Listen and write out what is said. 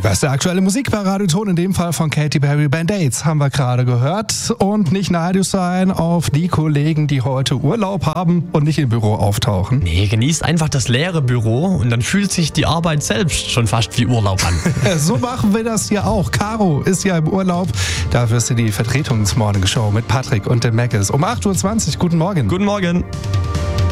beste aktuelle Musik bei Radio Ton, in dem Fall von Katy Perry. Band-Aids haben wir gerade gehört. Und nicht neidisch sein auf die Kollegen, die heute Urlaub haben und nicht im Büro auftauchen. Nee, genießt einfach das leere Büro und dann fühlt sich die Arbeit selbst schon fast wie Urlaub an. So machen wir das hier auch. Caro ist ja im Urlaub. Dafür ist sie die Vertretungsmorning-Show mit Patrick und dem Meckes. Um 8.20 Uhr. Guten Morgen. Guten Morgen.